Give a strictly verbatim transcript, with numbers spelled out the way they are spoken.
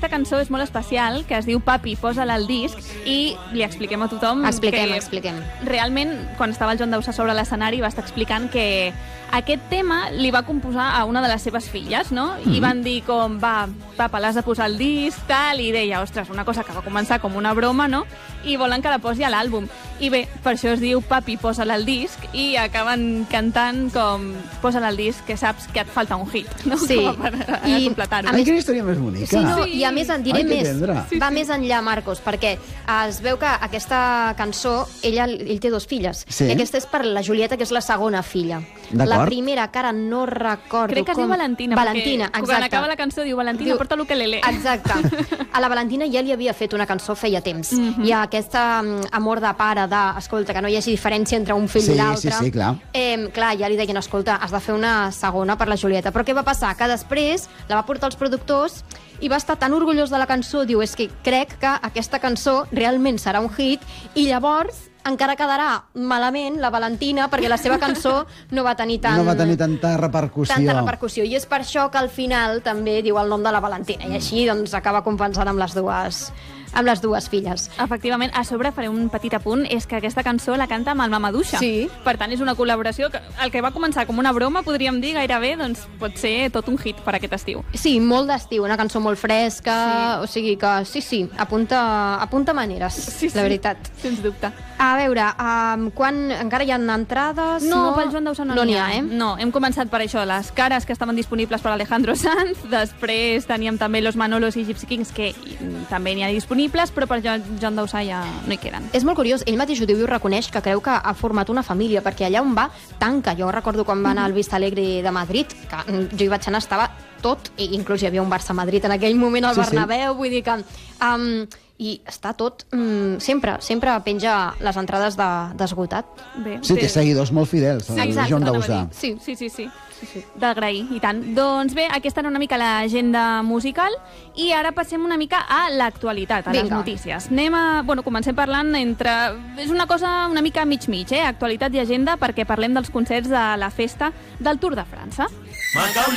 aquesta cançó és molt especial, que es diu Papi, posa-la al disc, i li expliquem a tothom Expliquem, que expliquem. realment, quan estava el Joan Dausà sobre l'escenari, va estar explicant que aquest tema li va composar a una de les seves filles, no? I van dir com, va, papa, l'has de posar al disc, tal, i deia, ostres, una cosa que va començar com una broma, no? I volen que la posi a l'àlbum. I bé, per això es diu Papi, posa-la al disc, i acaben cantant com, posa-la al disc, que saps que et falta un hit, no? Sí. Com per a, I, a completar-ho. a Ai, quina història més bonica. Sí, no, Sí. i a més en diré Ai, que més. tendre. Sí, va sí. més enllà, Marcos, perquè es veu que aquesta cançó, ella, ell té dos filles, Sí. i aquesta és per la Julieta, que és la segona filla. D'acord. La primera, que ara no recordo Crec que es com... diu Valentina, Valentina, perquè exacte. quan acaba la cançó diu Valentina, Diu- porta l'ukelele. Exacte. A la Valentina ja li havia fet una cançó feia temps. Mhm. I aquesta mm, amor de pare, de, escolta, que no hi hagi diferència entre un fill Sí, i l'altre. sí, sí, clar. Eh, clar, ja li deien, escolta, has de fer una segona per la Julieta. Però què va passar? Que després la va portar als productors i va estar tan orgullós de la cançó, diu, és que crec que aquesta cançó realment serà un hit, i llavors encara quedarà malament la Valentina perquè la seva cançó no va tenir tant... No va tenir tanta repercussió. tanta repercussió. I és per això que al final també diu el nom de la Valentina. I així doncs acaba compensant amb les dues, amb les dues filles. Efectivament, a sobre faré un petit apunt, és que aquesta cançó la canta amb el Mamaduixa. Sí. Per tant, és una col·laboració que el que va començar com una broma, podríem dir gairebé, doncs pot ser tot un hit per aquest estiu. Sí, molt d'estiu, una cançó molt fresca, sí. O sigui que sí, sí, apunta, apunta maneres, Sí, sí, la veritat. sens dubte. A veure, um, quan encara hi ha entrades? No, pel Joan Dausà no no n'hi n'hi ha, ha, eh? No, hem començat per això, les cares que estaven disponibles per Alejandro Sanz, després teníem també Los Manolos i Gypsy Kings, que mm, també n'hi ha disponibles, però per Joan Joan Dausà ja no hi queden. És molt curiós, ell mateix ho diu i ho reconeix, que creu que ha format una família, perquè allà on va, tanca. Jo recordo quan va anar al Vista Alegre de Madrid, que mm, jo hi vaig anar, estava tot, i inclús hi havia un Barça a Madrid en aquell moment al Sí, sí. Bernabéu, vull dir que... Um, i està tot, mm, sempre, sempre penja les entrades d'esgotat. Bé, Sí, té bé. seguidors molt fidels, el Exacte, Joan anava a Dausà. dir. Sí, sí, sí, sí. sí, sí. D'agrair, i tant. Doncs bé, aquesta era una mica l'agenda musical, i ara passem una mica a l'actualitat, a les Vinga. notícies. Anem a... Bueno, comencem parlant entre... És una cosa una mica mig-mig, eh? Actualitat i agenda, perquè parlem dels concerts de la festa del Tour de França.